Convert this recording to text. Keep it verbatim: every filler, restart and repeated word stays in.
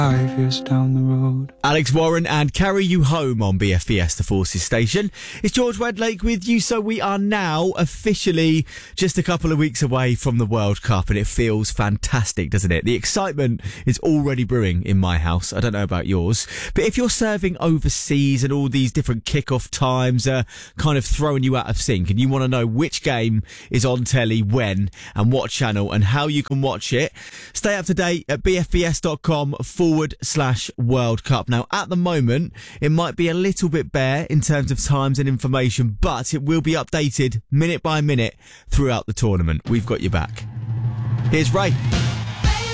Five years down the road. Alex Warren and Carry You Home on B F B S The Forces Station. It's George Wedlake with you. So we are now officially just a couple of weeks away from the World Cup, and it feels fantastic, doesn't it? The excitement is already brewing in my house. I don't know about yours, but if you're serving overseas and all these different kickoff times are kind of throwing you out of sync, and you want to know which game is on telly when and what channel and how you can watch it, stay up to date at bfbs.com forward slash World Cup. Now, at the moment, it might be a little bit bare in terms of times and information, but it will be updated minute by minute throughout the tournament. We've got your back. Here's Ray.